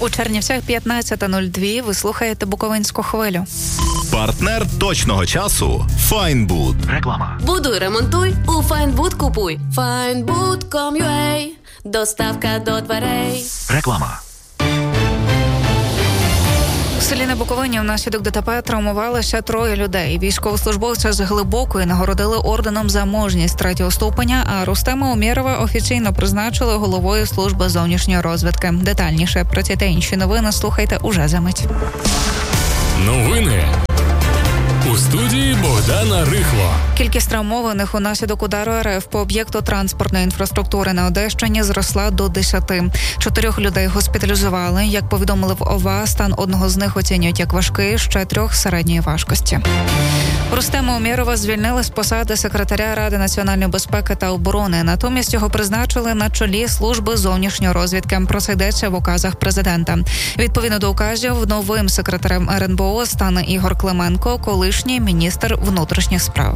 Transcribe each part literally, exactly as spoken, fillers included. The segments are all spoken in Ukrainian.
У Чернівцях п'ятнадцята нуль два. Ви слухаєте Буковинську хвилю. Партнер точного часу – Файнбуд. Реклама. Будуй, ремонтуй, у Файнбуд купуй. файнбуд крапка ком крапка ю а. Доставка до дверей. Реклама. У селі на Буковині внаслідок ДТП травмувалися троє людей. Військовослужбовця з Глибокої нагородили орденом за мужність третього ступеня, а Рустема Умєрова офіційно призначили головою служби зовнішньої розвідки. Детальніше про ці та інші новини слухайте уже за мить. Новини. У студії Богдана Рихло. Кількість травмованих унаслідок удару РФ по об'єкту транспортної інфраструктури на Одещині зросла до десяти. Чотирьох людей госпіталізували. Як повідомили в ОВА, стан одного з них оцінюють як важкий, ще трьох середньої важкості. Рустема Умєрова звільнили з посади секретаря Ради національної безпеки та оборони. Натомість його призначили на чолі служби зовнішньої розвідки. Про це йдеться в указах президента. Відповідно до указів, новим секретарем ер ен бе о стане Ігор Клименко, колишній міністр внутрішніх справ.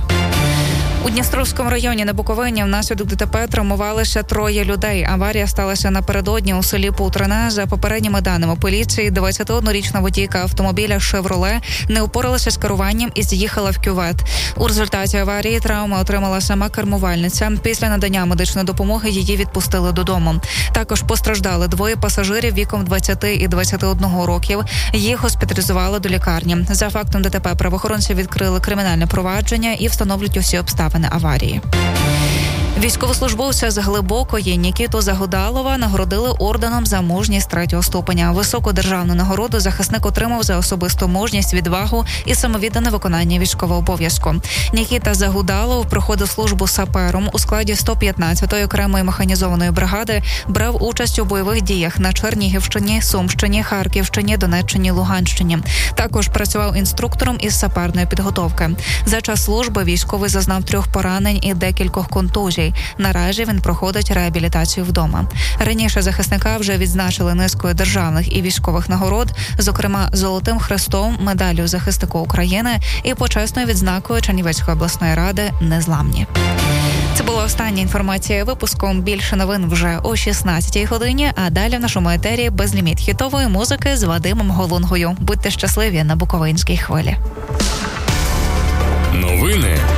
У Дністровському районі на Буковині внаслідок ДТП травмувалися троє людей. Аварія сталася напередодні у селі Путрине. За попередніми даними поліції, двадцятиоднорічна водійка автомобіля «Шевроле» не упоралася з керуванням і з'їхала в кювет. У результаті аварії травми отримала сама кермувальниця. Після надання медичної допомоги її відпустили додому. Також постраждали двоє пасажирів віком двадцяти і двадцяти одного років. Їх госпіталізували до лікарні. За фактом ДТП правоохоронці відкрили кримінальне провадження і встановлюють усі обставини аварії. Військовослужбовця з Глибокої Нікіту Загудалова нагородили орденом за мужність третього ступеня. Високу державну нагороду захисник отримав за особисту мужність, відвагу і самовіддане виконання військового обов'язку. Нікіта Загудалов проходив службу сапером у складі сто п'ятнадцятої окремої механізованої бригади, брав участь у бойових діях на Чернігівщині, Сумщині, Харківщині, Донеччині, Луганщині. Також працював інструктором із саперної підготовки. За час служби військовий зазнав трьох поранень і декількох контузій. Наразі він проходить реабілітацію вдома. Раніше захисника вже відзначили низкою державних і військових нагород, зокрема Золотим Хрестом, медаллю захисника України і почесною відзнакою Чернівецької обласної ради «Незламні». Це була остання інформація випуску. Більше новин вже о шістнадцятій годині, а далі в нашому етері безліміт хітової музики з Вадимом Голунгою. Будьте щасливі на Буковинській хвилі. Новини